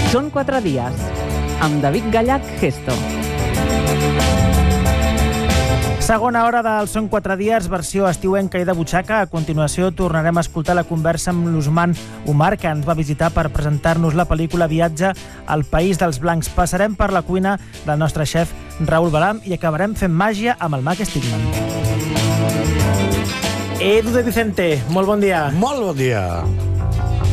Són 4 dies, amb David Gallach Gesto. Segona hora del Són 4 dies, versió estiuenca i de butxaca. A continuació tornarem a escoltar la conversa amb l'Usman Omar, que ens va visitar per presentar-nos la pel·lícula Viatge al País dels Blancs. Passarem per la cuina del nostre xef Raül Balam i acabarem fent màgia amb el mag Stigman. Edu de Vicente, molt bon dia. Molt bon dia.